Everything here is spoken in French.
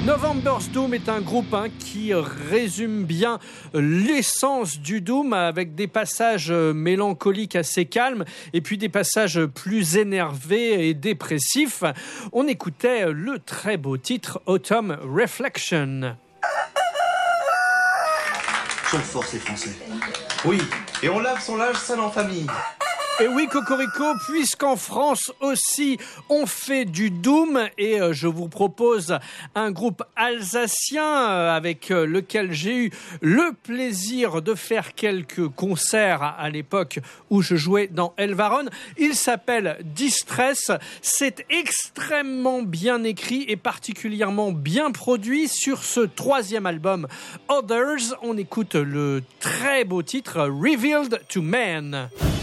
November's Doom est un groupe qui résume bien l'essence du Doom, avec des passages mélancoliques assez calmes et puis des passages plus énervés et dépressifs. On écoutait le très beau titre Autumn Reflection. Sont forts ces Français. Oui, et on lave son linge sale en famille. Et oui, Cocorico, puisqu'en France aussi, on fait du Doom, et je vous propose un groupe alsacien avec lequel j'ai eu le plaisir de faire quelques concerts à l'époque où je jouais dans Elvaron. Il s'appelle Distress. C'est extrêmement bien écrit et particulièrement bien produit sur ce 3e album Others. On écoute le très beau titre Revealed to Man.